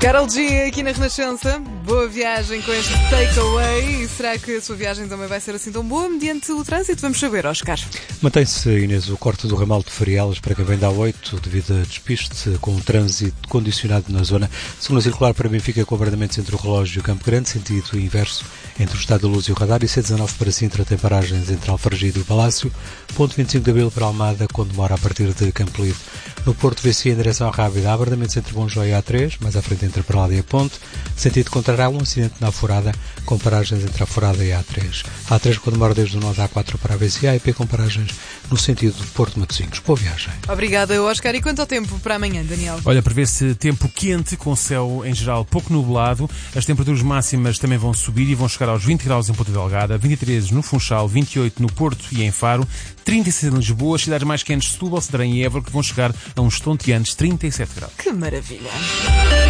Karol G aqui na Renascença. Boa viagem com este takeaway. E será que a sua viagem também vai ser assim tão boa mediante o trânsito? Vamos saber, Oscar. Mantém-se, Inês, o corte do ramal de Farialas para quem vem da A8 devido a despiste com o trânsito condicionado na zona. Segunda circular para Benfica com abrandamentos entre o relógio e o Campo Grande, sentido inverso entre o Estado da Luz e o Radar. E C19 para Sintra tem paragens entre Alfarragide e o Palácio. Ponto 25 de Abril para Almada com demora a partir de Campo Lido. No Porto VC em direção à Rábida há abrandamentos entre Bom Joia e A3, mais à frente entre a Perlada e a Ponte. Sentido contrário há um acidente na Aforada com paragens entre a Aforada e a A3. A A3 com demora desde o nó da A4 para a VC, a IP com paragens no sentido de Porto Matosinhos. Boa viagem. Obrigada, Oscar. E quanto ao tempo para amanhã, Daniel? Olha, prevê-se tempo quente, com céu em geral pouco nublado. As temperaturas máximas também vão subir e vão chegar aos 20 graus em Ponta Delgada, 23 no Funchal, 28 no Porto e em Faro, 36 em Lisboa, as cidades mais quentes, Setúbal, Santarém e Évora, que vão chegar a uns estonteantes 37 graus. Que maravilha!